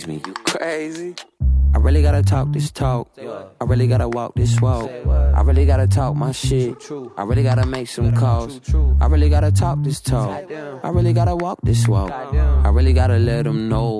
me. You crazy? I really gotta talk this talk. I really gotta walk this walk. I really gotta talk my shit. I really gotta make some calls. I really gotta talk this talk. I really gotta walk this walk. I really gotta let them know